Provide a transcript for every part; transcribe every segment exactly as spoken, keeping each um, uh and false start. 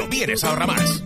vienes a Ahorra Más.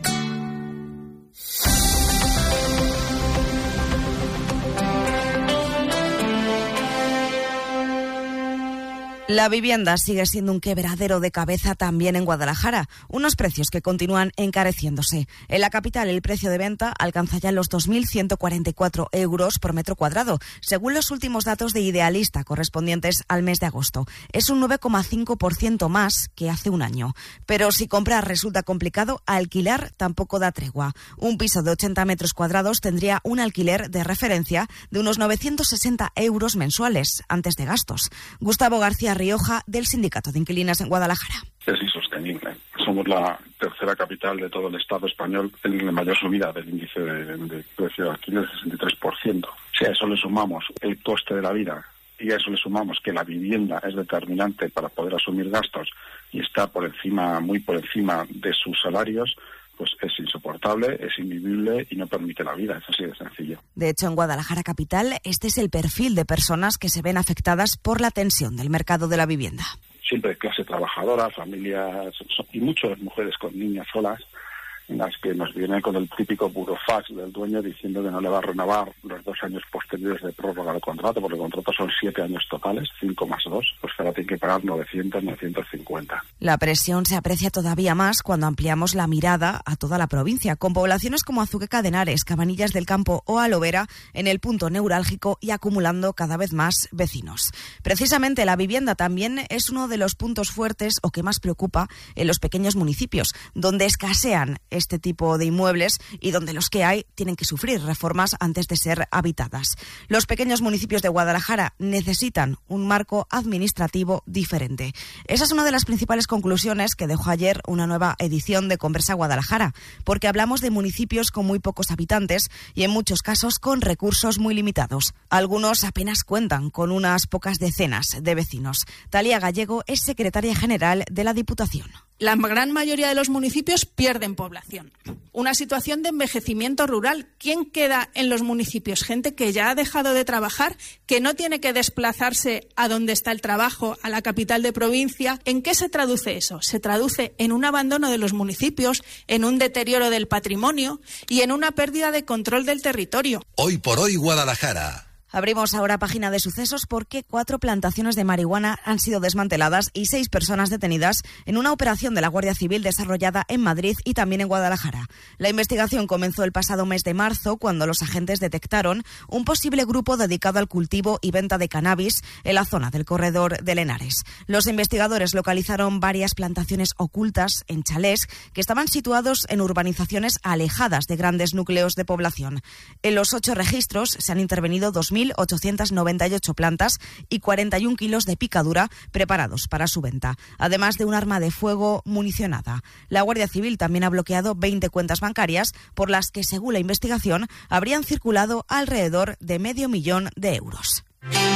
La vivienda sigue siendo un quebradero de cabeza también en Guadalajara, unos precios que continúan encareciéndose. En la capital el precio de venta alcanza ya los dos mil ciento cuarenta y cuatro euros por metro cuadrado, según los últimos datos de Idealista correspondientes al mes de agosto. Es un nueve coma cinco por ciento más que hace un año. Pero si comprar resulta complicado, alquilar tampoco da tregua. Un piso de ochenta metros cuadrados tendría un alquiler de referencia de unos novecientos sesenta euros mensuales antes de gastos. Gustavo García Rioja, del Sindicato de Inquilinas en Guadalajara. Es insostenible. Somos la tercera capital de todo el Estado español en la mayor subida del índice de, de precio de alquiler del sesenta y tres por ciento. Si a eso le sumamos el coste de la vida y a eso le sumamos que la vivienda es determinante para poder asumir gastos y está por encima, muy por encima de sus salarios, pues es insoportable, es invivible y no permite la vida, es así de sencillo. De hecho, en Guadalajara capital, este es el perfil de personas que se ven afectadas por la tensión del mercado de la vivienda. Siempre clase trabajadora, familias y muchas mujeres con niñas solas, en las que nos vienen con el típico burofax del dueño diciendo que no le va a renovar los dos años posteriores de prórroga del contrato, porque el contrato son siete años totales, cinco más dos, pues que ahora tiene que pagar novecientos, novecientos cincuenta. La presión se aprecia todavía más cuando ampliamos la mirada a toda la provincia, con poblaciones como Azuqueca de Henares, Cabanillas del Campo o Alovera en el punto neurálgico y acumulando cada vez más vecinos. Precisamente la vivienda también es uno de los puntos fuertes o que más preocupa en los pequeños municipios, donde escasean este tipo de inmuebles y donde los que hay tienen que sufrir reformas antes de ser habitadas. Los pequeños municipios de Guadalajara necesitan un marco administrativo diferente. Esa es una de las principales conclusiones que dejó ayer una nueva edición de Conversa Guadalajara, porque hablamos de municipios con muy pocos habitantes y en muchos casos con recursos muy limitados. Algunos apenas cuentan con unas pocas decenas de vecinos. Talía Gallego es secretaria general de la Diputación. La gran mayoría de los municipios pierden población. Una situación de envejecimiento rural. ¿Quién queda en los municipios? Gente que ya ha dejado de trabajar, que no tiene que desplazarse a donde está el trabajo, a la capital de provincia. ¿En qué se traduce eso? Se traduce en un abandono de los municipios, en un deterioro del patrimonio y en una pérdida de control del territorio. Hoy por hoy Guadalajara. Abrimos ahora página de sucesos porque cuatro plantaciones de marihuana han sido desmanteladas y seis personas detenidas en una operación de la Guardia Civil desarrollada en Madrid y también en Guadalajara. La investigación comenzó el pasado mes de marzo cuando los agentes detectaron un posible grupo dedicado al cultivo y venta de cannabis en la zona del corredor de Henares. Los investigadores localizaron varias plantaciones ocultas en chalés que estaban situados en urbanizaciones alejadas de grandes núcleos de población. En los ocho registros se han intervenido dos mil ochocientas noventa y ocho plantas y cuarenta y un kilos de picadura preparados para su venta, además de un arma de fuego municionada. La Guardia Civil también ha bloqueado veinte cuentas bancarias por las que, según la investigación, habrían circulado alrededor de medio millón de euros.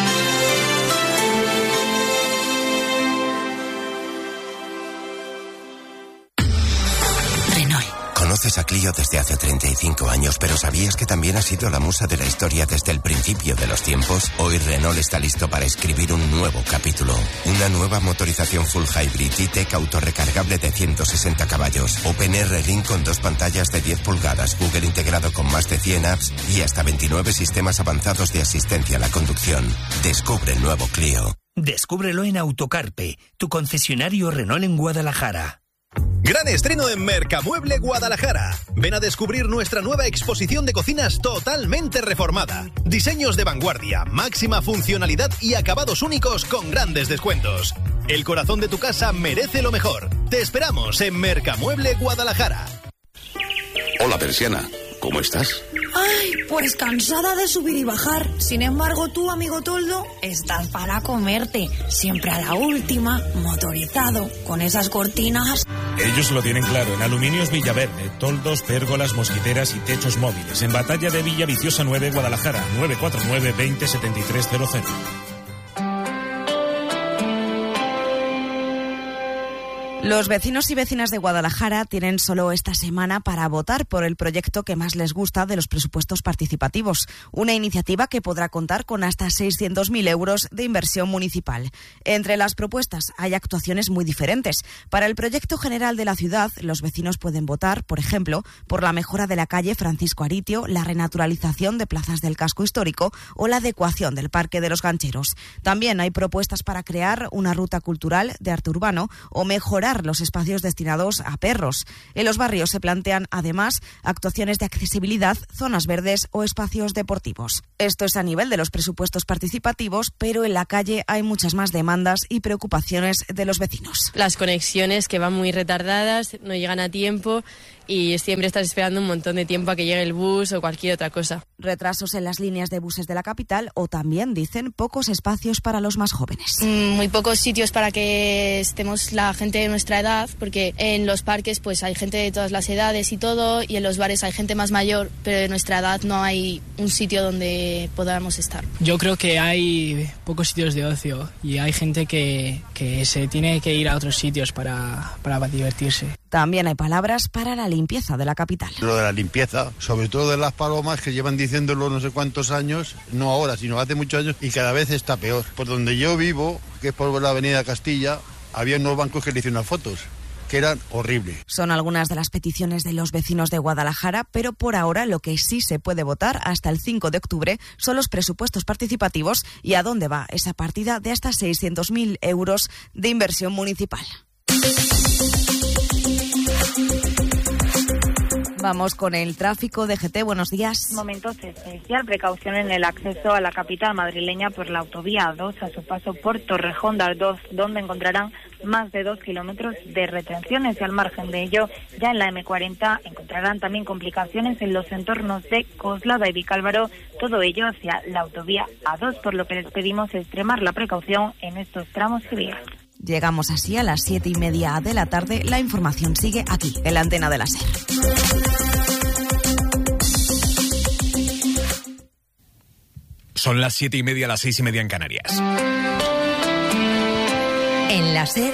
Conoces a Clio desde hace treinta y cinco años, pero ¿sabías que también ha sido la musa de la historia desde el principio de los tiempos? Hoy Renault está listo para escribir un nuevo capítulo. Una nueva motorización full hybrid E-Tech autorrecargable de ciento sesenta caballos. OpenR Ring con dos pantallas de diez pulgadas, Google integrado con más de cien apps y hasta veintinueve sistemas avanzados de asistencia a la conducción. Descubre el nuevo Clio. Descúbrelo en Autocarpe, tu concesionario Renault en Guadalajara. Gran estreno en Mercamueble Guadalajara. Ven a descubrir nuestra nueva exposición de cocinas totalmente reformada. Diseños de vanguardia, máxima funcionalidad y acabados únicos con grandes descuentos. El corazón de tu casa merece lo mejor. Te esperamos en Mercamueble Guadalajara. Hola, Persiana. ¿Cómo estás? Ay, pues cansada de subir y bajar. Sin embargo, tú, amigo Toldo, estás para comerte. Siempre a la última, motorizado, con esas cortinas. Ellos lo tienen claro. En Aluminios Villaverde, toldos, pérgolas, mosquiteras y techos móviles. En Batalla de Villa Viciosa nueve, Guadalajara, nueve cuatro nueve, veinte, setenta y tres cero cero. Los vecinos y vecinas de Guadalajara tienen solo esta semana para votar por el proyecto que más les gusta de los presupuestos participativos, una iniciativa que podrá contar con hasta seiscientos mil euros de inversión municipal. Entre las propuestas hay actuaciones muy diferentes. Para el proyecto general de la ciudad, los vecinos pueden votar, por ejemplo, por la mejora de la calle Francisco Aritio, la renaturalización de plazas del casco histórico o la adecuación del Parque de los Gancheros. También hay propuestas para crear una ruta cultural de arte urbano o mejorar los espacios destinados a perros. En los barrios se plantean, además, actuaciones de accesibilidad, zonas verdes o espacios deportivos. Esto es a nivel de los presupuestos participativos, pero en la calle hay muchas más demandas y preocupaciones de los vecinos. Las conexiones que van muy retardadas, no llegan a tiempo y siempre estás esperando un montón de tiempo a que llegue el bus o cualquier otra cosa. Retrasos en las líneas de buses de la capital o también, dicen, pocos espacios para los más jóvenes. Mm, muy pocos sitios para que estemos la gente de nuestra edad, porque en los parques pues hay gente de todas las edades y todo, y en los bares hay gente más mayor, pero de nuestra edad no hay un sitio donde podamos estar. Yo creo que hay pocos sitios de ocio y hay gente que, que se tiene que ir a otros sitios para, para divertirse. También hay palabras para la limpieza de la capital. Lo de la limpieza, sobre todo de las palomas, que llevan diciéndolo no sé cuántos años, no ahora, sino hace muchos años, y cada vez está peor. Por donde yo vivo, que es por la avenida Castilla, había unos bancos que le hicieron unas fotos, que eran horribles. Son algunas de las peticiones de los vecinos de Guadalajara, pero por ahora lo que sí se puede votar hasta el cinco de octubre son los presupuestos participativos y a dónde va esa partida de hasta seiscientos mil euros de inversión municipal. Vamos con el tráfico. D G T, buenos días. Momentos especial, precaución en el acceso a la capital madrileña por la autovía A dos a su paso por Torrejón de Ardoz, donde encontrarán más de dos kilómetros de retenciones, y al margen de ello, ya en la eme cuarenta encontrarán también complicaciones en los entornos de Coslada y Vicálvaro, todo ello hacia la autovía A dos, por lo que les pedimos extremar la precaución en estos tramos y vías. Llegamos así a las siete y media de la tarde. La información sigue aquí, en la antena de la SER. Son las siete y media, las seis y media en Canarias. En la SER,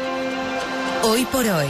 hoy por hoy,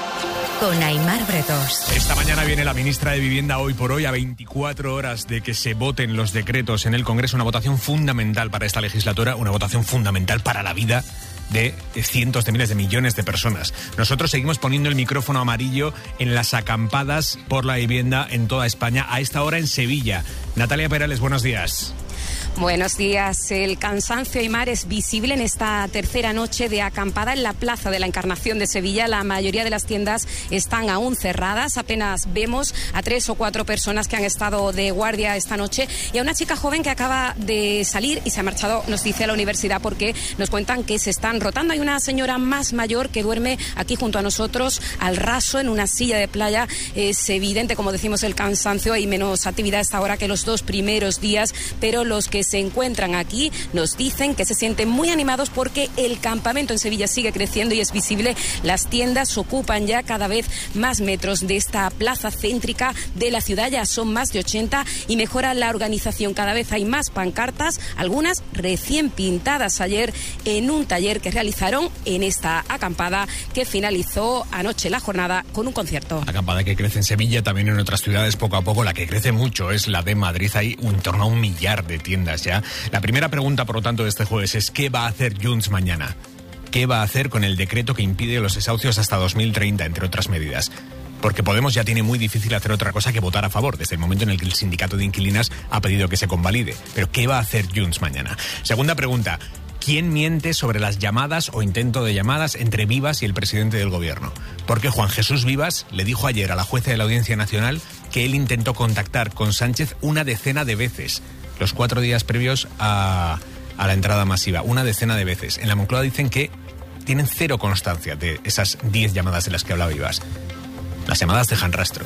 con Aimar Bretos. Esta mañana viene la ministra de Vivienda Hoy por Hoy a veinticuatro horas de que se voten los decretos en el Congreso. Una votación fundamental para esta legislatura, una votación fundamental para la vida de cientos de miles de millones de personas. Nosotros seguimos poniendo el micrófono amarillo en las acampadas por la vivienda en toda España, a esta hora en Sevilla. Natalia Perales, buenos días. Buenos días. El cansancio, Aimar, es visible en esta tercera noche de acampada en la Plaza de la Encarnación de Sevilla. La mayoría de las tiendas están aún cerradas. Apenas vemos a tres o cuatro personas que han estado de guardia esta noche y a una chica joven que acaba de salir y se ha marchado, nos dice, a la universidad, porque nos cuentan que se están rotando. Hay una señora más mayor que duerme aquí junto a nosotros al raso en una silla de playa. Es evidente, como decimos, el cansancio. Hay menos actividad a esta hora que los dos primeros días, pero los que se encuentran aquí nos dicen que se sienten muy animados porque el campamento en Sevilla sigue creciendo y es visible. Las tiendas ocupan ya cada vez más metros de esta plaza céntrica de la ciudad, ya son más de ochenta, y mejora la organización. Cada vez hay más pancartas, algunas recién pintadas ayer en un taller que realizaron en esta acampada que finalizó anoche la jornada con un concierto. Acampada que crece en Sevilla, también en otras ciudades poco a poco. La que crece mucho es la de Madrid. Hay en torno a un millar de tiendas ya. La primera pregunta, por lo tanto, de este jueves es: ¿qué va a hacer Junts mañana? ¿Qué va a hacer con el decreto que impide los desahucios hasta dos mil treinta, entre otras medidas? Porque Podemos ya tiene muy difícil hacer otra cosa que votar a favor, desde el momento en el que el sindicato de inquilinas ha pedido que se convalide. Pero ¿qué va a hacer Junts mañana? Segunda pregunta: ¿quién miente sobre las llamadas o intento de llamadas entre Vivas y el presidente del gobierno? Porque Juan Jesús Vivas le dijo ayer a la jueza de la Audiencia Nacional que él intentó contactar con Sánchez una decena de veces, los cuatro días previos a, a la entrada masiva, una decena de veces. En la Moncloa dicen que tienen cero constancia de esas diez llamadas de las que hablaba Vivas. Las llamadas dejan rastro.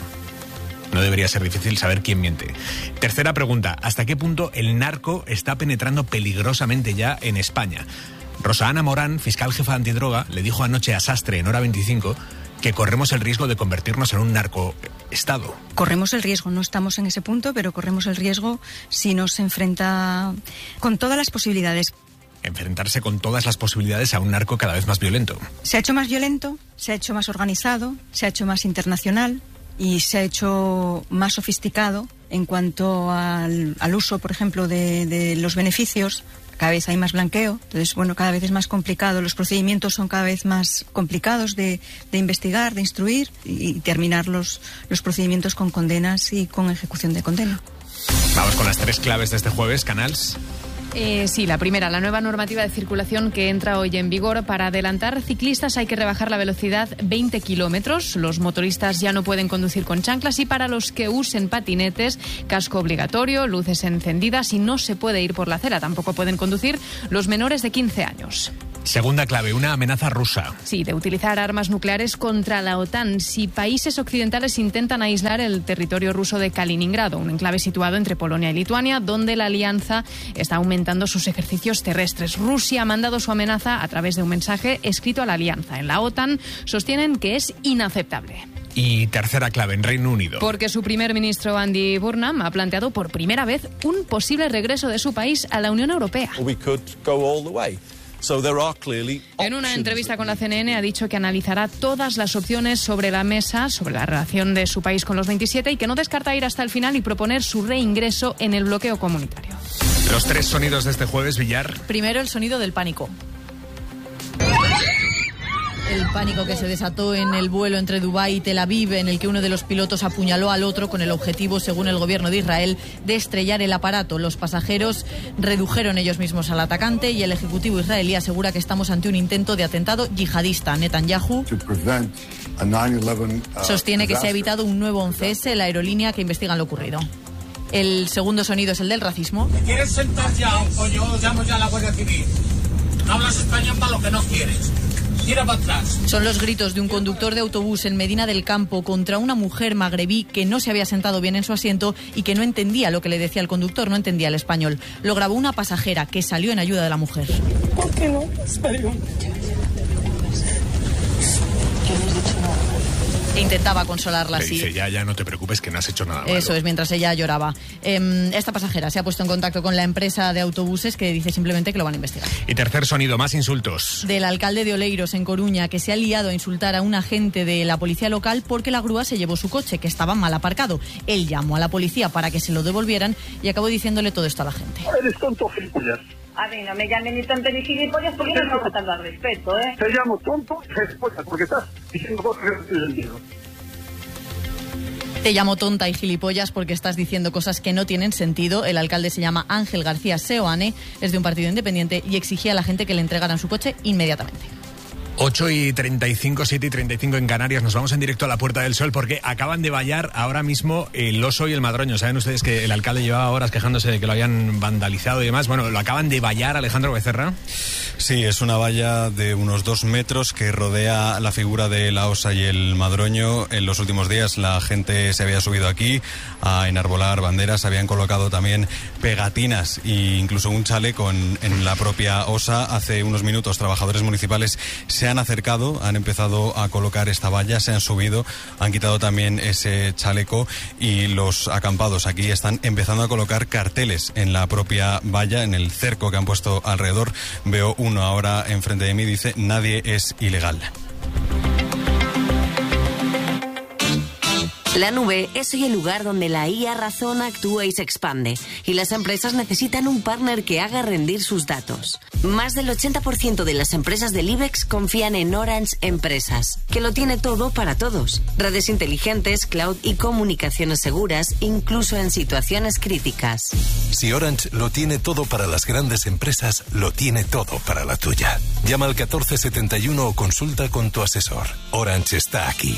No debería ser difícil saber quién miente. Tercera pregunta: ¿hasta qué punto el narco está penetrando peligrosamente ya en España? Rosa Ana Morán, fiscal jefa antidroga, le dijo anoche a Sastre en Hora veinticinco que corremos el riesgo de convertirnos en un narcoestado. Corremos el riesgo, no estamos en ese punto, pero corremos el riesgo si nos enfrenta con todas las posibilidades. enfrentarse con todas las posibilidades a un narco cada vez más violento. Se ha hecho más violento, se ha hecho más organizado, se ha hecho más internacional y se ha hecho más sofisticado en cuanto al, al uso, por ejemplo, de, de los beneficios. Cada vez hay más blanqueo, entonces, bueno, cada vez es más complicado. Los procedimientos son cada vez más complicados de, de investigar, de instruir y, y terminar los, los procedimientos con condenas y con ejecución de condena. Vamos con las tres claves de este jueves, Canals. Eh, sí, la primera, la nueva normativa de circulación que entra hoy en vigor. Para adelantar ciclistas hay que rebajar la velocidad veinte kilómetros. Los motoristas ya no pueden conducir con chanclas y para los que usen patinetes, casco obligatorio, luces encendidas y no se puede ir por la acera. Tampoco pueden conducir los menores de quince años. Segunda clave, una amenaza rusa. Sí, de utilizar armas nucleares contra la OTAN si países occidentales intentan aislar el territorio ruso de Kaliningrado, un enclave situado entre Polonia y Lituania, donde la alianza está aumentando sus ejercicios terrestres. Rusia ha mandado su amenaza a través de un mensaje escrito a la alianza. En la OTAN sostienen que es inaceptable. Y tercera clave, en Reino Unido. Porque su primer ministro Andy Burnham ha planteado por primera vez un posible regreso de su país a la Unión Europea. We could go all the way. So there are clearly en una entrevista con la C N N ha dicho que analizará todas las opciones sobre la mesa, sobre la relación de su país con los veintisiete y que no descarta ir hasta el final y proponer su reingreso en el bloqueo comunitario. Los tres sonidos de este jueves, Villar. Primero, el sonido del pánico. El pánico que se desató en el vuelo entre Dubái y Tel Aviv, en el que uno de los pilotos apuñaló al otro con el objetivo, según el gobierno de Israel, de estrellar el aparato. Los pasajeros redujeron ellos mismos al atacante y el ejecutivo israelí asegura que estamos ante un intento de atentado yihadista. Netanyahu sostiene que se ha evitado un nuevo once ese, la aerolínea que investiga lo ocurrido. El segundo sonido es el del racismo. ¿Quieres sentar ya o yo llamo ya a la Guardia Civil? No hablas español para lo que no quieres. Tira para atrás. Son los gritos de un conductor de autobús en Medina del Campo contra una mujer magrebí que no se había sentado bien en su asiento y que no entendía lo que le decía el conductor, no entendía el español. Lo grabó una pasajera que salió en ayuda de la mujer. ¿Por qué no? Espera. E intentaba consolarla Le así. dice, ya, ya, no te preocupes que no has hecho nada malo. Eso es, mientras ella lloraba. Eh, esta pasajera se ha puesto en contacto con la empresa de autobuses que dice simplemente que lo van a investigar. Y tercer sonido, más insultos. Del alcalde de Oleiros, en Coruña, que se ha liado a insultar a un agente de la policía local porque la grúa se llevó su coche, que estaba mal aparcado. Él llamó a la policía para que se lo devolvieran y acabó diciéndole todo esto a la gente. Eres tonto, gilipollas. A mí no me llamen ni tonto ni gilipollas porque no me faltando al respeto, ¿eh? Te llamo tonto y gilipollas porque estás diciendo cosas que no tienen sentido. Te llamo tonta y gilipollas porque estás diciendo cosas que no tienen sentido. El alcalde se llama Ángel García Seoane, es de un partido independiente y exigía a la gente que le entregaran su coche inmediatamente. ocho y treinta y cinco, siete y treinta y cinco en Canarias. Nos vamos en directo a la Puerta del Sol porque acaban de vallar ahora mismo el Oso y el Madroño. Saben ustedes que el alcalde llevaba horas quejándose de que lo habían vandalizado y demás. Bueno, lo acaban de vallar, Alejandro Becerra. Sí, es una valla de unos dos metros que rodea la figura de la Osa y el Madroño. En los últimos días la gente se había subido aquí a enarbolar banderas, habían colocado también pegatinas e incluso un chaleco en, en la propia Osa. Hace unos minutos trabajadores municipales se han acercado, han empezado a colocar esta valla, se han subido, han quitado también ese chaleco y los acampados aquí están empezando a colocar carteles en la propia valla, en el cerco que han puesto alrededor. Veo uno ahora enfrente de mí, dice: nadie es ilegal. La nube es hoy el lugar donde la I A razona, actúa y se expande, y las empresas necesitan un partner que haga rendir sus datos. Más del ochenta por ciento de las empresas del IBEX confían en Orange Empresas, que lo tiene todo para todos. Redes inteligentes, cloud y comunicaciones seguras, incluso en situaciones críticas. Si Orange lo tiene todo para las grandes empresas, lo tiene todo para la tuya. Llama al catorce setenta y uno o consulta con tu asesor. Orange está aquí.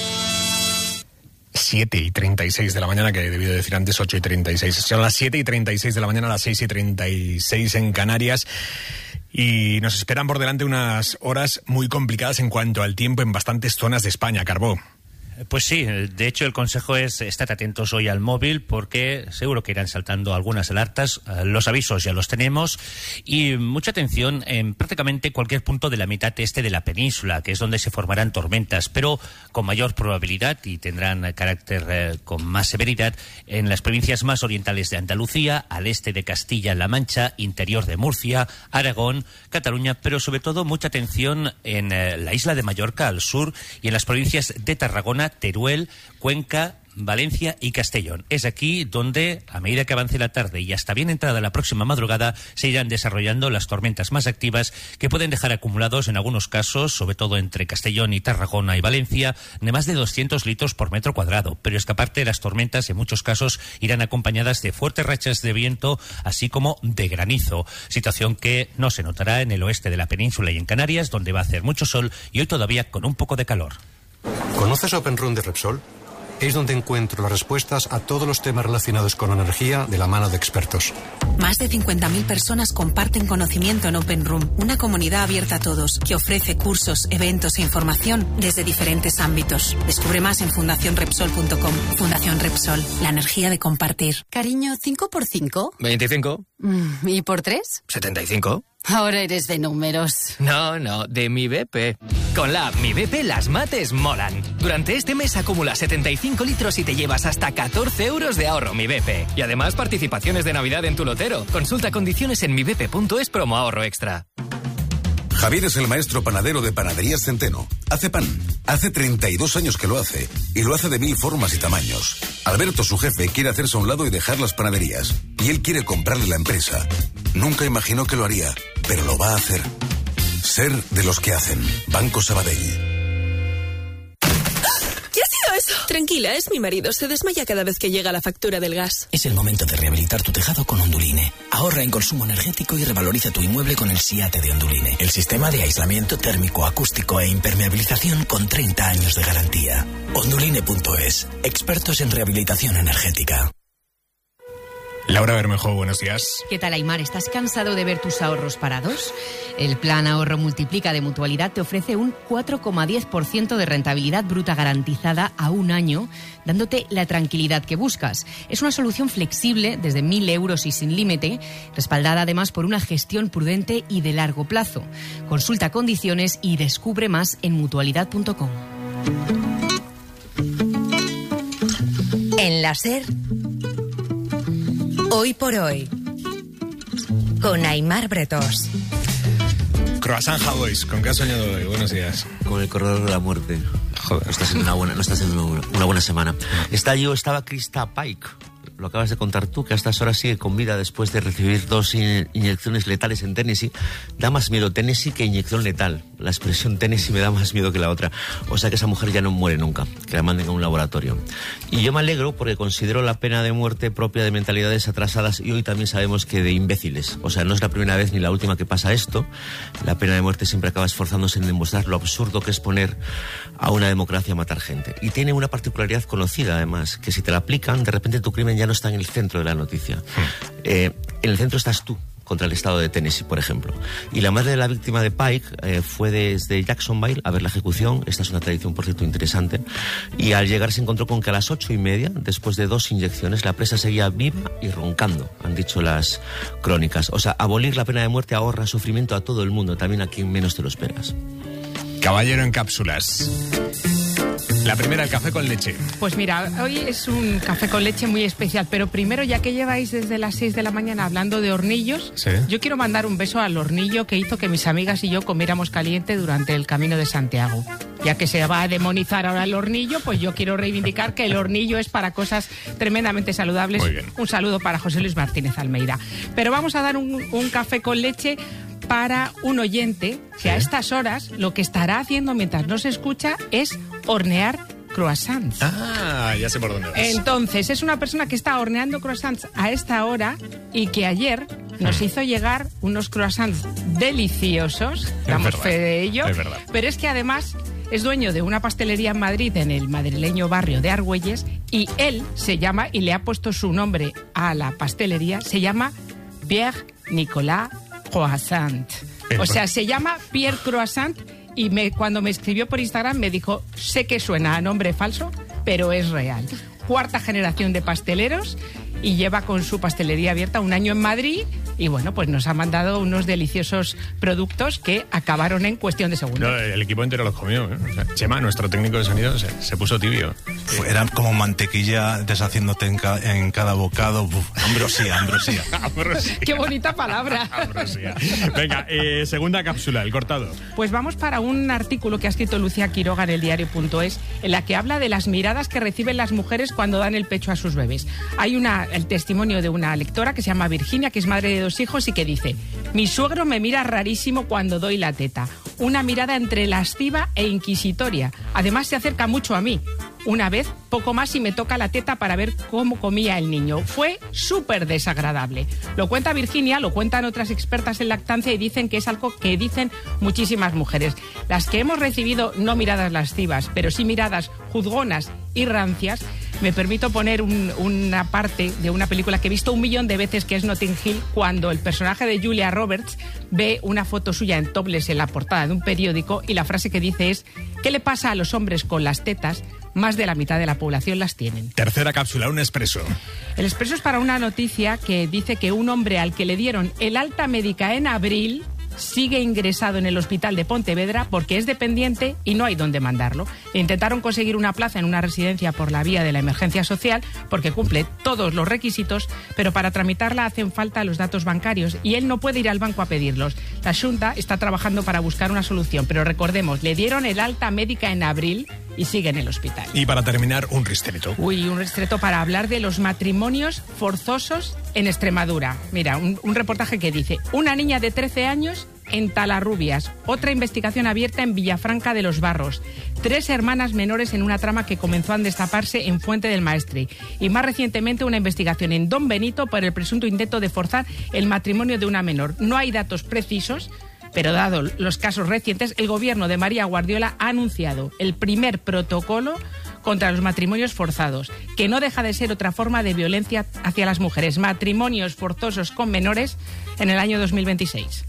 siete y treinta y seis de la mañana, que he debido decir antes ocho y treinta y seis. Son las siete y treinta y seis de la mañana, las seis y treinta y seis en Canarias. Y nos esperan por delante unas horas muy complicadas en cuanto al tiempo en bastantes zonas de España, Carbó. Pues sí, de hecho el consejo es estar atentos hoy al móvil porque seguro que irán saltando algunas alertas, los avisos ya los tenemos y mucha atención en prácticamente cualquier punto de la mitad este de la península, que es donde se formarán tormentas, pero con mayor probabilidad y tendrán carácter eh, con más severidad en las provincias más orientales de Andalucía, al este de Castilla-La Mancha, interior de Murcia, Aragón, Cataluña, pero sobre todo mucha atención en eh, la isla de Mallorca al sur y en las provincias de Tarragona, Teruel, Cuenca, Valencia y Castellón. Es aquí donde, a medida que avance la tarde y hasta bien entrada la próxima madrugada, se irán desarrollando las tormentas más activas que pueden dejar acumulados en algunos casos, sobre todo entre Castellón y Tarragona y Valencia, de más de doscientos litros por metro cuadrado. Pero es que aparte las tormentas en muchos casos irán acompañadas de fuertes rachas de viento, así como de granizo, situación que no se notará en el oeste de la península y en Canarias, donde va a hacer mucho sol y hoy todavía con un poco de calor. ¿Conoces Open Room de Repsol? Es donde encuentro las respuestas a todos los temas relacionados con energía de la mano de expertos. Más de cincuenta mil personas comparten conocimiento en Open Room, una comunidad abierta a todos que ofrece cursos, eventos e información desde diferentes ámbitos. Descubre más en fundación repsol punto com. Fundación Repsol, la energía de compartir. Cariño, ¿cinco por cinco? veinticinco. ¿Y por tres? setenta y cinco. Ahora eres de números. No, no, de Mi B P. Con la app Mi B P las mates molan. Durante este mes acumulas setenta y cinco litros y te llevas hasta catorce euros de ahorro Mi B P. Y además participaciones de Navidad en tu lotero. Consulta condiciones en mi b p punto es promo ahorro extra. Javier es el maestro panadero de Panaderías Centeno. Hace pan. Hace treinta y dos años que lo hace. Y lo hace de mil formas y tamaños. Alberto, su jefe, quiere hacerse a un lado y dejar las panaderías. Y él quiere comprarle la empresa. Nunca imaginó que lo haría, pero lo va a hacer. Ser de los que hacen. Banco Sabadell. ¿Qué ha sido eso? Tranquila, es mi marido. Se desmaya cada vez que llega la factura del gas. Es el momento de rehabilitar tu tejado con Onduline. Ahorra en consumo energético y revaloriza tu inmueble con el SIATE de Onduline. El sistema de aislamiento térmico, acústico e impermeabilización con treinta años de garantía. Onduline punto es. Expertos en rehabilitación energética. Laura Bermejo, buenos días. ¿Qué tal, Aymar? ¿Estás cansado de ver tus ahorros parados? El Plan Ahorro Multiplica de Mutualidad te ofrece un cuatro coma diez por ciento de rentabilidad bruta garantizada a un año, dándote la tranquilidad que buscas. Es una solución flexible desde mil euros y sin límite, respaldada además por una gestión prudente y de largo plazo. Consulta condiciones y descubre más en mutualidad punto com. En la SER, Hoy por Hoy, con Aymar Bretós. Croissant Havois, ¿con qué has soñado hoy? Buenos días. Con el corredor de la muerte. Joder. No está siendo una buena, no está siendo una buena semana. Está yo, estaba Krista Pike. Lo acabas de contar tú, que a estas horas sigue con vida después de recibir dos in- inyecciones letales en Tennessee. Da más miedo Tennessee que inyección letal. La expresión Tennessee me da más miedo que la otra. O sea que esa mujer ya no muere nunca, que la manden a un laboratorio. Y yo me alegro porque considero la pena de muerte propia de mentalidades atrasadas y hoy también sabemos que de imbéciles. O sea, no es la primera vez ni la última que pasa esto. La pena de muerte siempre acaba esforzándose en demostrar lo absurdo que es poner a una democracia a matar gente. Y tiene una particularidad conocida, además, que si te la aplican, de repente tu crimen ya no está en el centro de la noticia. Eh, en el centro estás tú, contra el estado de Tennessee, por ejemplo. Y la madre de la víctima de Pike eh, fue desde Jacksonville a ver la ejecución. Esta es una tradición, por cierto, interesante. Y al llegar se encontró con que a las ocho y media, después de dos inyecciones, la presa seguía viva y roncando, han dicho las crónicas. O sea, abolir la pena de muerte ahorra sufrimiento a todo el mundo, también a quien menos te lo esperas. Caballero en cápsulas. La primera, el café con leche. Pues mira, hoy es un café con leche muy especial, pero primero, ya que lleváis desde las seis de la mañana hablando de hornillos, ¿sí? Yo quiero mandar un beso al hornillo que hizo que mis amigas y yo comiéramos caliente durante el Camino de Santiago. Ya que se va a demonizar ahora el hornillo, pues yo quiero reivindicar que el hornillo es para cosas tremendamente saludables. Muy bien. Un saludo para José Luis Martínez Almeida. Pero vamos a dar un, un café con leche para un oyente que ¿sí? a estas horas lo que estará haciendo mientras no se escucha es hornear croissants. Ah, ya sé por dónde vas. Entonces, es una persona que está horneando croissants a esta hora y que ayer nos hizo llegar unos croissants deliciosos, damos fe de ello, es verdad. Pero es que además es dueño de una pastelería en Madrid, en el madrileño barrio de Argüelles, y él se llama, y le ha puesto su nombre a la pastelería, se llama Pierre Nicolas Croissant. O sea, se llama Pierre Croissant y me, cuando me escribió por Instagram me dijo, sé que suena a nombre falso, pero es real. Cuarta generación de pasteleros y lleva con su pastelería abierta un año en Madrid y bueno, pues nos ha mandado unos deliciosos productos que acabaron en cuestión de segundos. No, el equipo entero los comió, ¿eh? O sea, Chema, nuestro técnico de sonido, se, se puso tibio. Sí. Era como mantequilla deshaciéndote en, ca en cada bocado. Uf, ambrosía, ambrosía. ambrosía. Qué bonita palabra. Ambrosía. Venga, eh, segunda cápsula, el cortado. Pues vamos para un artículo que ha escrito Lucía Quiroga en el diario punto es, en la que habla de las miradas que reciben las mujeres cuando dan el pecho a sus bebés. Hay una, el testimonio de una lectora que se llama Virginia, que es madre de dos hijos y que dice: mi suegro me mira rarísimo cuando doy la teta. Una mirada entre lasciva e inquisitoria. Además se acerca mucho a mí. Una vez, poco más, y me toca la teta para ver cómo comía el niño. Fue súper desagradable. Lo cuenta Virginia, lo cuentan otras expertas en lactancia y dicen que es algo que dicen muchísimas mujeres. Las que hemos recibido no miradas lascivas, pero sí miradas juzgonas y rancias. Me permito poner un, una parte de una película que he visto un millón de veces, que es Notting Hill, cuando el personaje de Julia Roberts ve una foto suya en topless en la portada de un periódico y la frase que dice es: ¿qué le pasa a los hombres con las tetas? Más de la mitad de la población las tienen. Tercera cápsula, un expreso. El expreso es para una noticia que dice que un hombre al que le dieron el alta médica en abril sigue ingresado en el hospital de Pontevedra porque es dependiente y no hay dónde mandarlo. Intentaron conseguir una plaza en una residencia por la vía de la emergencia social porque cumple todos los requisitos, pero para tramitarla hacen falta los datos bancarios y él no puede ir al banco a pedirlos. La Xunta está trabajando para buscar una solución, pero recordemos, le dieron el alta médica en abril y sigue en el hospital. Y para terminar, un ristreto. Uy, un ristreto para hablar de los matrimonios forzosos en Extremadura. Mira, un, un reportaje que dice: una niña de trece años en Talarrubias, otra investigación abierta en Villafranca de los Barros, tres hermanas menores en una trama que comenzó a destaparse en Fuente del Maestre y más recientemente una investigación en Don Benito por el presunto intento de forzar el matrimonio de una menor. No hay datos precisos, pero dado los casos recientes, el gobierno de María Guardiola ha anunciado el primer protocolo contra los matrimonios forzados, que no deja de ser otra forma de violencia hacia las mujeres. Matrimonios forzosos con menores en el año dos mil veintiséis.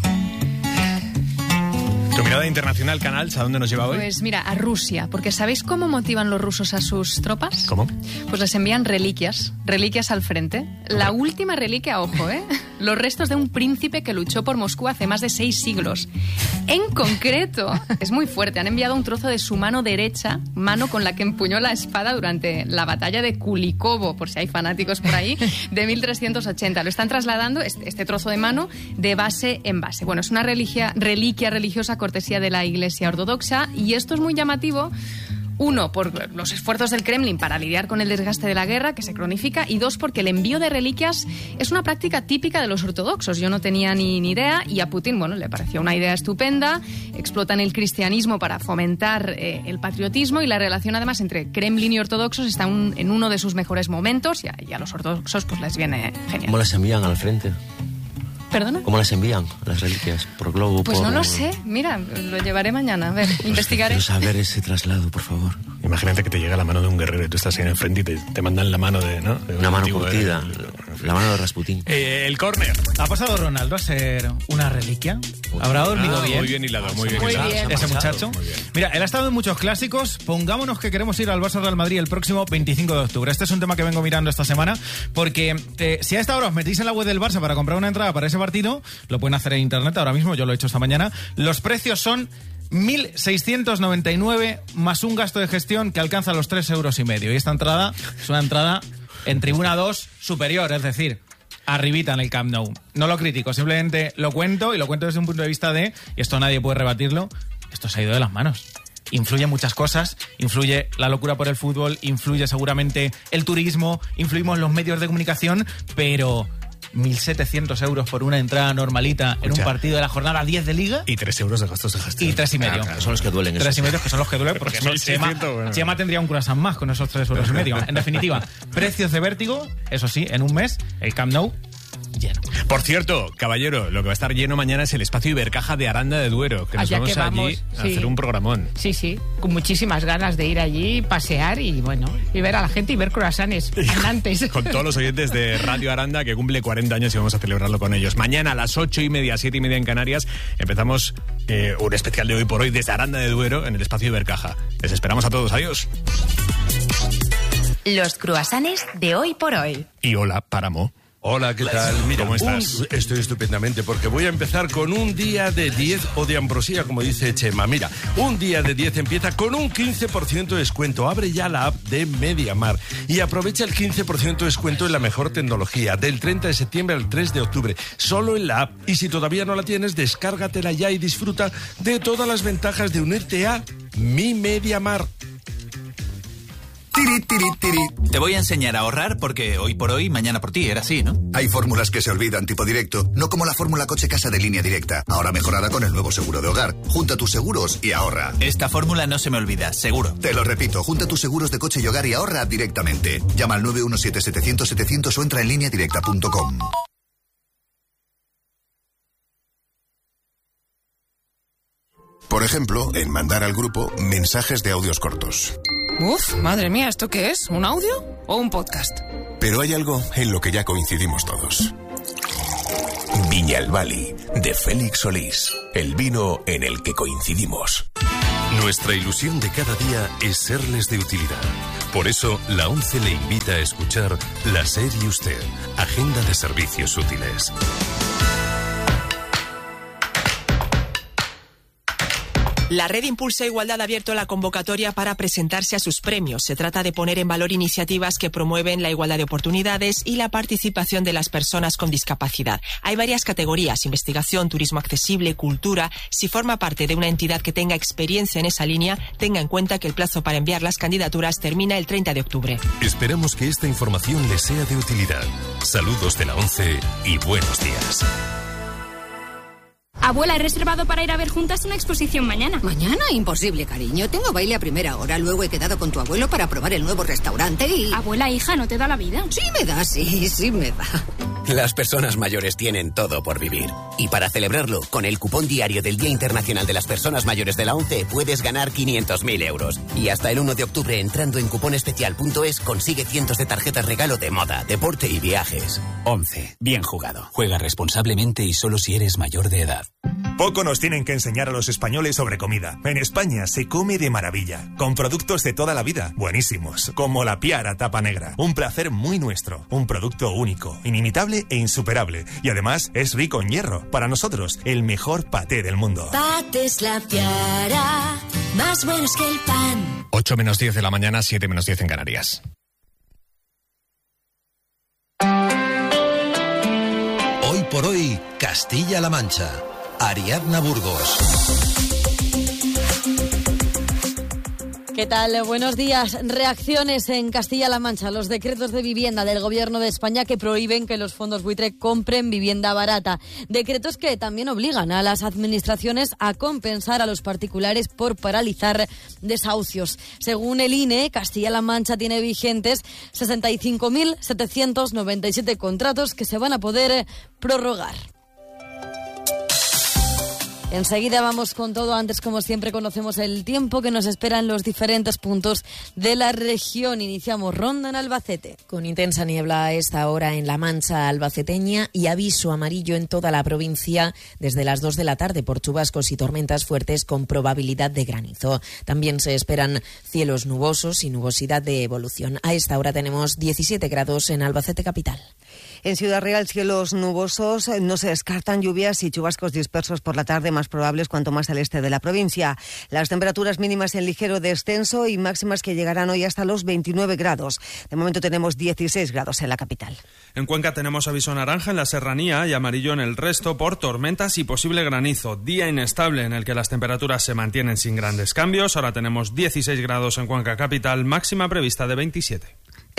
Tu mirada internacional, Canals, ¿a dónde nos lleva hoy? Pues mira, a Rusia, porque ¿sabéis cómo motivan los rusos a sus tropas? ¿Cómo? Pues les envían reliquias, reliquias al frente. La última reliquia, ojo, ¿eh? Los restos de un príncipe que luchó por Moscú hace más de seis siglos. En concreto, es muy fuerte, han enviado un trozo de su mano derecha, mano con la que empuñó la espada durante la batalla de Kulikovo, por si hay fanáticos por ahí, de mil trescientos ochenta. Lo están trasladando, este, este trozo de mano, de base en base. Bueno, es una reliquia, reliquia religiosa cortesía de la Iglesia Ortodoxa y esto es muy llamativo. Uno, por los esfuerzos del Kremlin para lidiar con el desgaste de la guerra, que se cronifica, y dos, porque el envío de reliquias es una práctica típica de los ortodoxos. Yo no tenía ni, ni idea, y a Putin, bueno, le pareció una idea estupenda. Explotan el cristianismo para fomentar eh, el patriotismo, y la relación, además, entre Kremlin y ortodoxos está un, en uno de sus mejores momentos, y a, y a los ortodoxos pues les viene genial. ¿Cómo las envían al frente? ¿Perdona? ¿Cómo las envían, las reliquias? ¿Por globo? Pues por... no lo sé. Mira, lo llevaré mañana. A ver, pues investigaré. Quiero saber ese traslado, por favor. Imagínate que te llega la mano de un guerrero y tú estás ahí en el frente y te, te mandan la mano de... ¿no? de un Una mano antiguo, curtida. Eh, la mano de Rasputín. Eh, el córner. ¿Ha pasado Ronaldo a ser una reliquia? ¿Habrá dormido ah, bien? Muy bien hilado, muy bien Muy hilado. bien. Ese muchacho. Mira, él ha estado en muchos clásicos. Pongámonos que queremos ir al Barça Real Madrid el próximo veinticinco de octubre. Este es un tema que vengo mirando esta semana porque eh, si a esta hora os metéis en la web del Barça para comprar una entrada para ese partido, lo pueden hacer en internet ahora mismo, yo lo he hecho esta mañana. Los precios son mil seiscientos noventa y nueve más un gasto de gestión que alcanza los tres euros y medio. Y esta entrada es una entrada en tribuna dos superior, es decir, arribita en el Camp Nou. No lo critico, simplemente lo cuento y lo cuento desde un punto de vista de, y esto nadie puede rebatirlo, esto se ha ido de las manos. Influye muchas cosas, influye la locura por el fútbol, influye seguramente el turismo, influimos los medios de comunicación, pero mil setecientos euros por una entrada normalita en un partido de la jornada diez de Liga. Y tres euros de gastos de gestión. Y tres y medio. Claro, claro, son los que duelen. Tres y medio que son los que duelen porque son, Chema, bueno. Chema tendría un croissant más con esos tres euros y medio. En definitiva, precios de vértigo, eso sí, en un mes, el Camp Nou lleno. Por cierto, caballero, lo que va a estar lleno mañana es el espacio Ibercaja de Aranda de Duero, que nos Allá vamos que vamos, allí a sí. hacer un programón. Sí, sí, con muchísimas ganas de ir allí, pasear y bueno, y ver a la gente y ver croissants andantes. Con todos los oyentes de Radio Aranda, que cumple cuarenta años y vamos a celebrarlo con ellos. Mañana a las ocho y media, siete y media en Canarias, empezamos eh, un especial de Hoy por Hoy desde Aranda de Duero en el espacio Ibercaja. Les esperamos a todos. Adiós. Los croissants de Hoy por Hoy. Y hola, Páramo. Hola, ¿qué tal? Mira, ¿Cómo estás? un- estoy estupendamente porque voy a empezar con un día de diez o de ambrosía, como dice Chema. Mira, un día de diez empieza con un quince por ciento de descuento. Abre ya la app de MediaMar y aprovecha el quince por ciento de descuento en la mejor tecnología del treinta de septiembre al tres de octubre, solo en la app. Y si todavía no la tienes, descárgatela ya y disfruta de todas las ventajas de unirte a Mi MediaMar. Tiri, tiri, tiri. Te voy a enseñar a ahorrar porque hoy por hoy, mañana por ti, era así, ¿no? Hay fórmulas que se olvidan, tipo directo, no como la fórmula coche casa de Línea Directa, ahora mejorada con el nuevo seguro de hogar. Junta tus seguros y ahorra. Esta fórmula no se me olvida, seguro. Te lo repito, junta tus seguros de coche y hogar y ahorra directamente. Llama al nueve uno siete, setecientos, setecientos o entra en línea directa punto com. Por ejemplo, en mandar al grupo mensajes de audios cortos. Uf, madre mía, ¿esto qué es? ¿Un audio o un podcast? Pero hay algo en lo que ya coincidimos todos. Viñalbali, de Félix Solís. El vino en el que coincidimos. Nuestra ilusión de cada día es serles de utilidad. Por eso, la ONCE le invita a escuchar La Serie Usted, Agenda de Servicios Útiles. La Red Impulsa Igualdad ha abierto la convocatoria para presentarse a sus premios. Se trata de poner en valor iniciativas que promueven la igualdad de oportunidades y la participación de las personas con discapacidad. Hay varias categorías: investigación, turismo accesible, cultura. Si forma parte de una entidad que tenga experiencia en esa línea, tenga en cuenta que el plazo para enviar las candidaturas termina el treinta de octubre. Esperamos que esta información les sea de utilidad. Saludos de la ONCE y buenos días. Abuela, he reservado para ir a ver juntas una exposición mañana. Mañana, imposible, cariño. Tengo baile a primera hora. Luego he quedado con tu abuelo para probar el nuevo restaurante y... Abuela, hija, ¿no te da la vida? Sí me da, sí, sí me da. Las personas mayores tienen todo por vivir. Y para celebrarlo, con el cupón diario del Día Internacional de las Personas Mayores de la ONCE, puedes ganar quinientos mil euros. Y hasta el uno de octubre, entrando en cuponespecial punto es, consigue cientos de tarjetas regalo de moda, deporte y viajes. ONCE. Bien jugado. Juega responsablemente y solo si eres mayor de edad. Poco nos tienen que enseñar a los españoles sobre comida. En España se come de maravilla, con productos de toda la vida, buenísimos, como la Piara tapa negra. Un placer muy nuestro, un producto único, inimitable e insuperable. Y además es rico en hierro. Para nosotros, el mejor paté del mundo. Patés La Piara, más buenos que el pan. ocho menos diez de la mañana, siete menos diez en Canarias. Hoy por hoy, Castilla-La Mancha. Ariadna Burgos. ¿Qué tal? Buenos días. Reacciones en Castilla-La Mancha. Los decretos de vivienda del Gobierno de España que prohíben que los fondos buitre compren vivienda barata. Decretos que también obligan a las administraciones a compensar a los particulares por paralizar desahucios. Según el I N E, Castilla-La Mancha tiene vigentes sesenta y cinco mil setecientos noventa y siete contratos que se van a poder prorrogar. Enseguida vamos con todo. Antes, como siempre, conocemos el tiempo que nos espera en los diferentes puntos de la región. Iniciamos ronda en Albacete. Con intensa niebla a esta hora en la Mancha albaceteña y aviso amarillo en toda la provincia desde las dos de la tarde por chubascos y tormentas fuertes con probabilidad de granizo. También se esperan cielos nubosos y nubosidad de evolución. A esta hora tenemos diecisiete grados en Albacete capital. En Ciudad Real, cielos nubosos, no se descartan lluvias y chubascos dispersos por la tarde, más probables cuanto más al este de la provincia. Las temperaturas mínimas en ligero descenso y máximas que llegarán hoy hasta los veintinueve grados. De momento tenemos dieciséis grados en la capital. En Cuenca tenemos aviso naranja en la serranía y amarillo en el resto por tormentas y posible granizo. Día inestable en el que las temperaturas se mantienen sin grandes cambios. Ahora tenemos dieciséis grados en Cuenca capital, máxima prevista de veintisiete.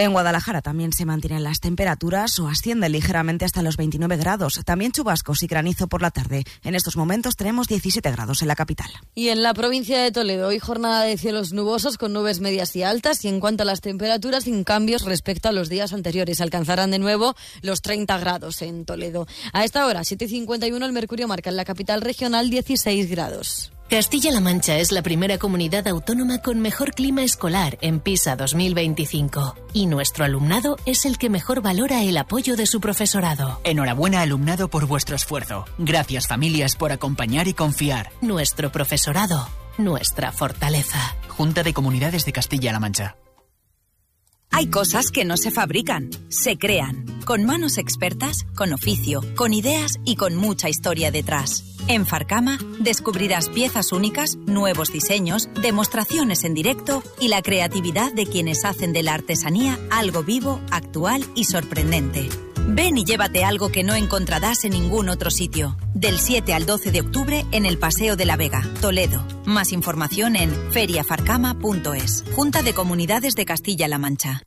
En Guadalajara también se mantienen las temperaturas o ascienden ligeramente hasta los veintinueve grados. También chubascos y granizo por la tarde. En estos momentos tenemos diecisiete grados en la capital. Y en la provincia de Toledo, hoy jornada de cielos nubosos con nubes medias y altas, y en cuanto a las temperaturas, sin cambios respecto a los días anteriores. Alcanzarán de nuevo los treinta grados en Toledo. A esta hora, siete y cincuenta y uno, el mercurio marca en la capital regional dieciséis grados. Castilla-La Mancha es la primera comunidad autónoma con mejor clima escolar en PISA dos mil veinticinco. Y nuestro alumnado es el que mejor valora el apoyo de su profesorado. Enhorabuena, alumnado, por vuestro esfuerzo. Gracias, familias, por acompañar y confiar. Nuestro profesorado, nuestra fortaleza. Junta de Comunidades de Castilla-La Mancha. Hay cosas que no se fabrican, se crean, con manos expertas, con oficio, con ideas y con mucha historia detrás. En Farcama descubrirás piezas únicas, nuevos diseños, demostraciones en directo y la creatividad de quienes hacen de la artesanía algo vivo, actual y sorprendente. Ven y llévate algo que no encontrarás en ningún otro sitio. Del siete al doce de octubre en el Paseo de la Vega, Toledo. Más información en feria farcama punto es. Junta de Comunidades de Castilla-La Mancha.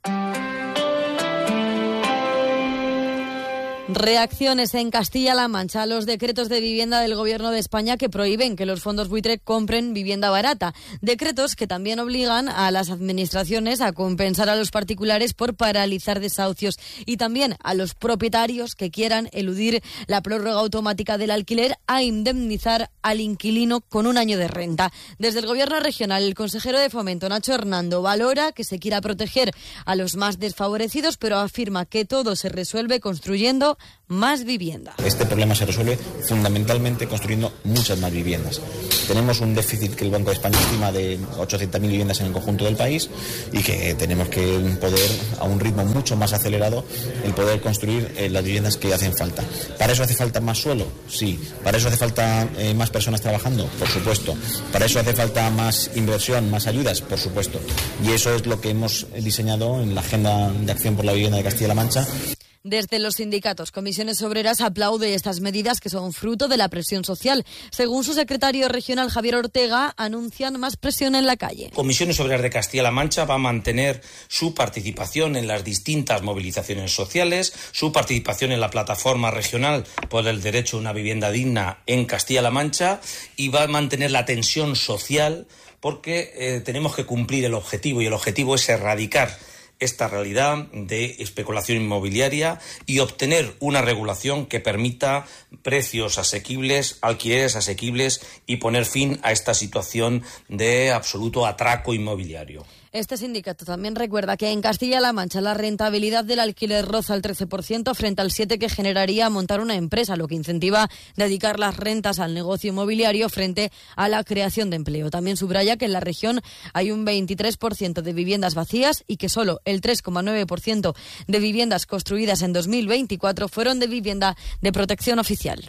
Reacciones en Castilla-La Mancha a los decretos de vivienda del Gobierno de España que prohíben que los fondos buitre compren vivienda barata. Decretos que también obligan a las administraciones a compensar a los particulares por paralizar desahucios y también a los propietarios que quieran eludir la prórroga automática del alquiler a indemnizar al inquilino con un año de renta. Desde el Gobierno regional, el consejero de Fomento, Nacho Hernando, valora que se quiera proteger a los más desfavorecidos, pero afirma que todo se resuelve construyendo más vivienda. Este problema se resuelve fundamentalmente construyendo muchas más viviendas. Tenemos un déficit que el Banco de España estima de ochocientas mil viviendas en el conjunto del país y que tenemos que poder, a un ritmo mucho más acelerado, el poder construir eh, las viviendas que hacen falta. ¿Para eso hace falta más suelo? Sí. ¿Para eso hace falta eh, más personas trabajando? Por supuesto. ¿Para eso hace falta más inversión, más ayudas? Por supuesto. Y eso es lo que hemos diseñado en la Agenda de Acción por la Vivienda de Castilla-La Mancha. Desde los sindicatos, Comisiones Obreras aplaude estas medidas que son fruto de la presión social. Según su secretario regional, Javier Ortega, anuncian más presión en la calle. Comisiones Obreras de Castilla-La Mancha va a mantener su participación en las distintas movilizaciones sociales, su participación en la plataforma regional por el derecho a una vivienda digna en Castilla-La Mancha y va a mantener la tensión social porque eh, tenemos que cumplir el objetivo y el objetivo es erradicar esta realidad de especulación inmobiliaria y obtener una regulación que permita precios asequibles, alquileres asequibles y poner fin a esta situación de absoluto atraco inmobiliario. Este sindicato también recuerda que en Castilla-La Mancha la rentabilidad del alquiler roza el trece por ciento frente al siete por ciento que generaría montar una empresa, lo que incentiva dedicar las rentas al negocio inmobiliario frente a la creación de empleo. También subraya que en la región hay un veintitrés por ciento de viviendas vacías y que solo el tres coma nueve por ciento de viviendas construidas en dos mil veinticuatro fueron de vivienda de protección oficial.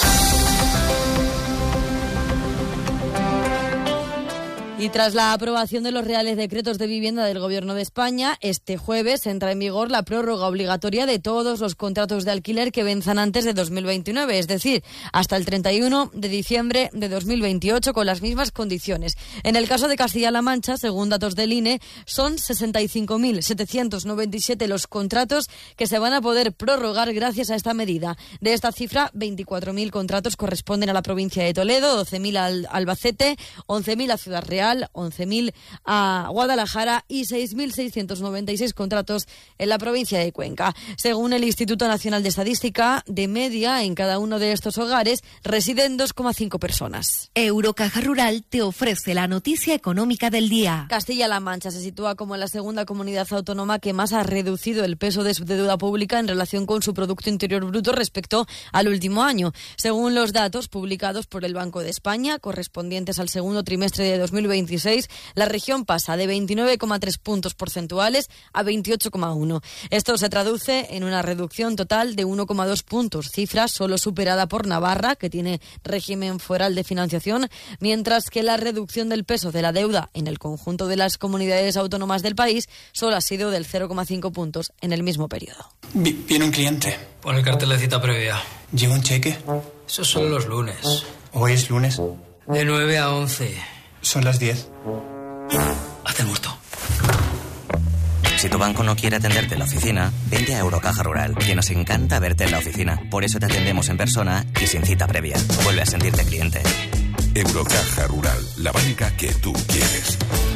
Y tras la aprobación de los Reales Decretos de Vivienda del Gobierno de España, este jueves entra en vigor la prórroga obligatoria de todos los contratos de alquiler que venzan antes de dos mil veintinueve, es decir, hasta el treinta y uno de diciembre de dos mil veintiocho con las mismas condiciones. En el caso de Castilla-La Mancha, según datos del I N E, son sesenta y cinco mil setecientos noventa y siete los contratos que se van a poder prorrogar gracias a esta medida. De esta cifra, veinticuatro mil contratos corresponden a la provincia de Toledo, doce mil al Albacete, once mil a Ciudad Real, once mil a Guadalajara y seis mil seiscientos noventa y seis contratos en la provincia de Cuenca. Según el Instituto Nacional de Estadística, de media en cada uno de estos hogares residen dos coma cinco personas. Eurocaja Rural te ofrece la noticia económica del día. Castilla-La Mancha se sitúa como la segunda comunidad autónoma que más ha reducido el peso de su deuda pública en relación con su Producto Interior Bruto respecto al último año. Según los datos publicados por el Banco de España, correspondientes al segundo trimestre de dos mil veintiséis, la región pasa de veintinueve coma tres puntos porcentuales a veintiocho coma uno. Esto se traduce en una reducción total de uno coma dos puntos, cifra solo superada por Navarra, que tiene régimen foral de financiación, mientras que la reducción del peso de la deuda en el conjunto de las comunidades autónomas del país solo ha sido del cero coma cinco puntos en el mismo periodo. Viene un cliente. Pon el cartel de cita previa. ¿Lleva un cheque? Esos son los lunes. ¿Hoy es lunes? De nueve a once. Son las diez. Haz el muerto. Si tu banco no quiere atenderte en la oficina, vente a Eurocaja Rural, que nos encanta verte en la oficina. Por eso te atendemos en persona y sin cita previa. Vuelve a sentirte cliente. Eurocaja Rural, la banca que tú quieres.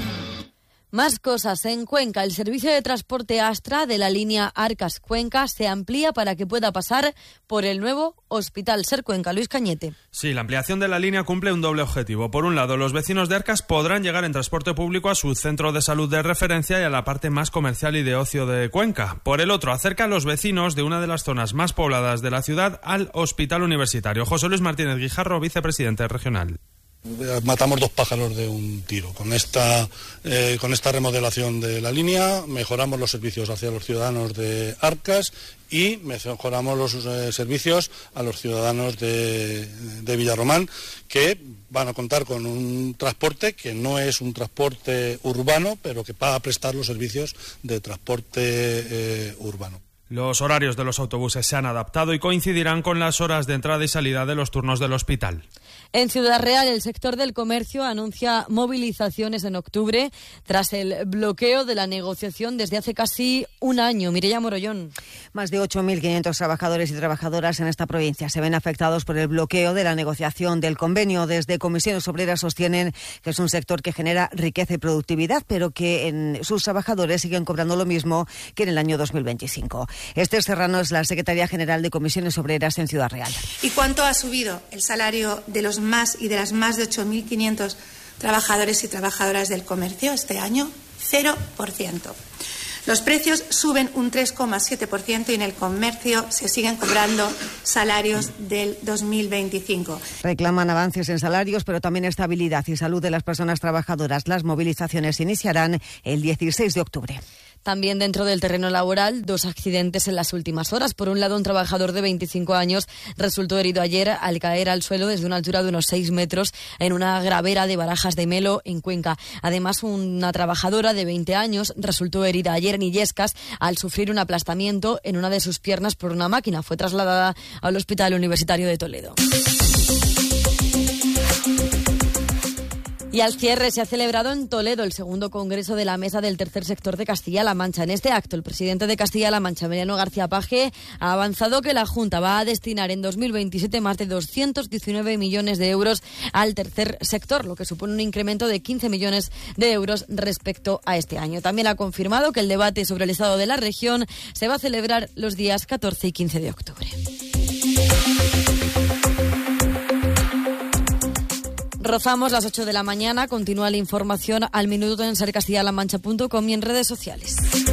Más cosas. En Cuenca, el servicio de transporte Astra de la línea Arcas-Cuenca se amplía para que pueda pasar por el nuevo Hospital Ser Cuenca. Luis Cañete. Sí, la ampliación de la línea cumple un doble objetivo. Por un lado, los vecinos de Arcas podrán llegar en transporte público a su centro de salud de referencia y a la parte más comercial y de ocio de Cuenca. Por el otro, acerca a los vecinos de una de las zonas más pobladas de la ciudad al Hospital Universitario. José Luis Martínez Guijarro, vicepresidente regional. Matamos dos pájaros de un tiro. Con esta, eh, con esta remodelación de la línea mejoramos los servicios hacia los ciudadanos de Arcas y mejoramos los eh, servicios a los ciudadanos de, de Villarromán, que van a contar con un transporte que no es un transporte urbano, pero que va a prestar los servicios de transporte eh, urbano. Los horarios de los autobuses se han adaptado y coincidirán con las horas de entrada y salida de los turnos del hospital. En Ciudad Real, el sector del comercio anuncia movilizaciones en octubre tras el bloqueo de la negociación desde hace casi un año. Mireia Morollón. Más de ocho mil quinientos trabajadores y trabajadoras en esta provincia se ven afectados por el bloqueo de la negociación del convenio. Desde Comisiones Obreras sostienen que es un sector que genera riqueza y productividad, pero que en sus trabajadores siguen cobrando lo mismo que en el año dos mil veinticinco. Esther Serrano es la secretaria general de Comisiones Obreras en Ciudad Real. ¿Y cuánto ha subido el salario de los más y de las más de ocho mil quinientos trabajadores y trabajadoras del comercio este año? Cero por ciento. Los precios suben un tres coma siete por ciento y en el comercio se siguen cobrando salarios del dos mil veinticinco. Reclaman avances en salarios, pero también estabilidad y salud de las personas trabajadoras. Las movilizaciones iniciarán el dieciséis de octubre. También dentro del terreno laboral, dos accidentes en las últimas horas. Por un lado, un trabajador de veinticinco años resultó herido ayer al caer al suelo desde una altura de unos seis metros en una gravera de Barajas de Melo, en Cuenca. Además, una trabajadora de veinte años resultó herida ayer en Illescas al sufrir un aplastamiento en una de sus piernas por una máquina. Fue trasladada al Hospital Universitario de Toledo. Y al cierre se ha celebrado en Toledo el segundo congreso de la Mesa del Tercer Sector de Castilla-La Mancha. En este acto, el presidente de Castilla-La Mancha, Emiliano García Paje, ha avanzado que la Junta va a destinar en dos mil veintisiete más de doscientos diecinueve millones de euros al tercer sector, lo que supone un incremento de quince millones de euros respecto a este año. También ha confirmado que el debate sobre el estado de la región se va a celebrar los días catorce y quince de octubre. Rozamos las ocho de la mañana. Continúa la información al minuto en ser castilla la mancha punto com y en redes sociales.